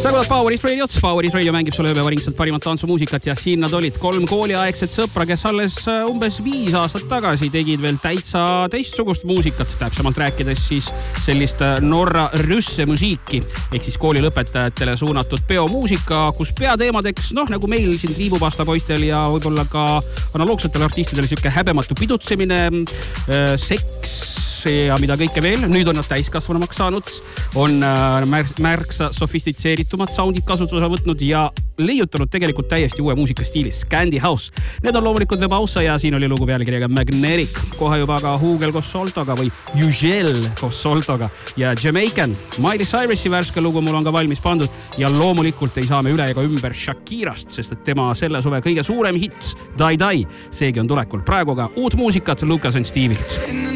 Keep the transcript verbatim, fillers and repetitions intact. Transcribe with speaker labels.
Speaker 1: Kuulad Powerit Radiot. Powerit Radio mängib sulle ööpäevaringselt parimat tantsumuusikat ja siin nad olid kolm kooliaegset sõpra, kes alles umbes viis aastat tagasi tegid veel täitsa teistsugust muusikat, täpsemalt rääkides siis sellist Norra rüsse musiiki ehk siis koolilõpetajatele suunatud peomuusika, kus peateemadeks, noh nagu meil siin triibupasta poistel ja võib-olla ka analoogsetel artistidel siuke häbematu pidutsemine, seks ja mida kõike veel. Nüüd on nad täiskasvanumaks saanud, on märksa sofistitseeritumad soundid kasutusele võtnud ja leiutanud tegelikult täiesti uue muusikastiilis Scandi House. Need on loomulikult The Bausa ja siin oli lugu pealkirjaga Magnetic, kohe juba ka Hugel koos Soltoga või Ugel koos Soltoga ja Jamaican. Miley Cyrusi värske lugu mul on ka valmis pandud ja loomulikult ei saa me üle ega ümber Shakirast, sest et tema selle suve kõige suurem hit Die Die, seegi on tulekul. Praegu ka uut muusikat Lucas and Steve'ilt.